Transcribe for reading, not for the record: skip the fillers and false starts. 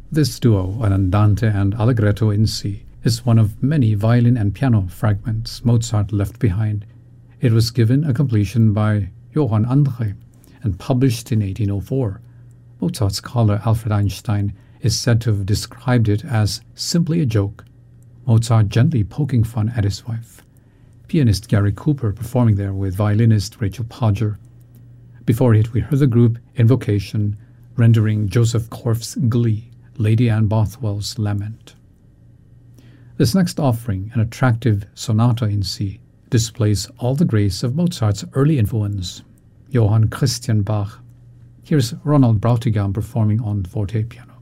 This duo, an Andante and Allegretto in C, is one of many violin and piano fragments Mozart left behind. It was given a completion by Johann André and published in 1804. Mozart scholar Alfred Einstein is said to have described it as simply a joke, Mozart gently poking fun at his wife. Pianist Gary Cooper performing there with violinist Rachel Podger. Before it, we heard the group Invocation rendering Joseph Korff's Glee, Lady Anne Bothwell's Lament. This next offering, an attractive sonata in C, displays all the grace of Mozart's early influence, Johann Christian Bach. Here's Ronald Brautigam performing on forte piano.